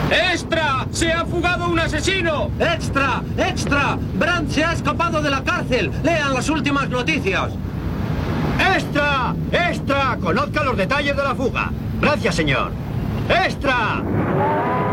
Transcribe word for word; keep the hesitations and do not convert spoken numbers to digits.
¡Extra! ¡Se ha fugado un asesino! ¡Extra! ¡Extra! ¡Brandt se ha escapado de la cárcel! ¡Lean las últimas noticias! ¡Extra! ¡Extra! Conozca los detalles de la fuga. Gracias, señor. ¡Extra!